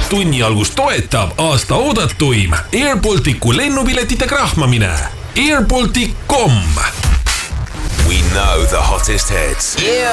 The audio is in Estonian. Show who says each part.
Speaker 1: tunni algust toetab aasta oodatuim Airbalticu lennupiletite krahmamine. Airbaltic.com.
Speaker 2: We know the hottest hits. Yeah.